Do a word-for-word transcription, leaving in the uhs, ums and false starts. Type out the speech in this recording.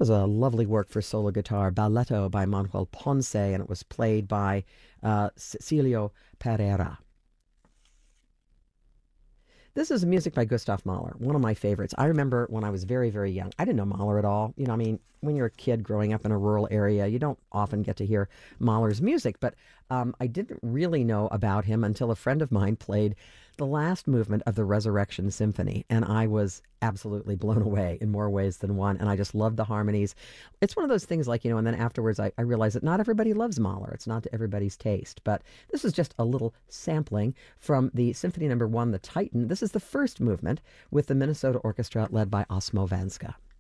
Was a lovely work for solo guitar, Balletto by Manuel Ponce, and it was played by uh, Cecilio Pereira. This is music by Gustav Mahler, one of my favorites. I remember when I was very, very young. I didn't know Mahler at all. You know, I mean, when you're a kid growing up in a rural area, you don't often get to hear Mahler's music, but um, I didn't really know about him until a friend of mine played the last movement of the Resurrection Symphony, and I was absolutely blown away in more ways than one, and I just loved the harmonies. It's one of those things like, you know, and then afterwards I, I realized that not everybody loves Mahler. It's not to everybody's taste, but this is just a little sampling from the Symphony Number One, The Titan. This is the first movement with the Minnesota Orchestra led by Osmo Vanska.